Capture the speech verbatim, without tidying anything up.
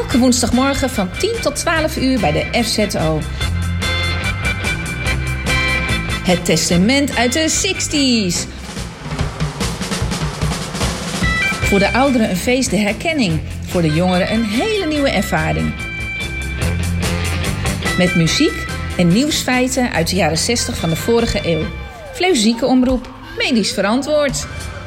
Elke woensdagmorgen van tien tot twaalf uur bij de F Z O. Het testament uit de zestig's. Voor de ouderen een feest der herkenning. Voor de jongeren een hele nieuwe ervaring. Met muziek en nieuwsfeiten uit de jaren zestig van de vorige eeuw. Vleugzieke omroep, medisch verantwoord.